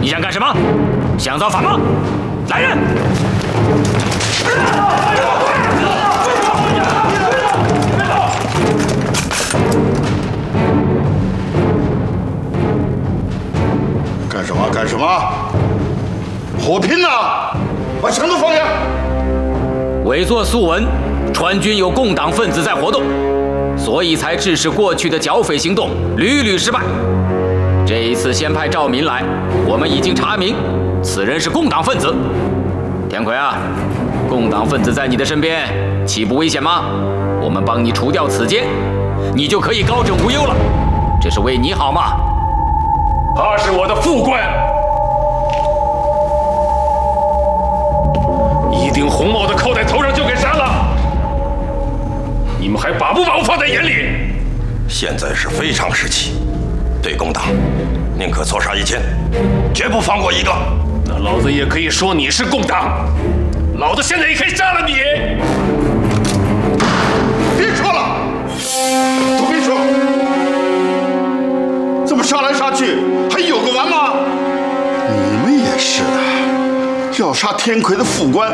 你想干什么？想造反吗？来人！ 干什么？干什么？火拼呐！把枪都放下！ 伪作素闻，川军有共党分子在活动，所以才致使过去的剿匪行动屡屡失败。这一次先派赵民来，我们已经查明，此人是共党分子。天魁啊，共党分子在你的身边，岂不危险吗？我们帮你除掉此奸，你就可以高枕无忧了，这是为你好嘛。 他是我的副官，一顶红帽子扣在头上就给杀了，你们还把不把我放在眼里？ 现在是非常时期，对共党宁可错杀1000，绝不放过一个。 那老子也可以说你是共党，老子现在也可以杀了你。 别说了，都别说，这么杀来杀去还有个完吗？你们也是的，要杀天魁的副官，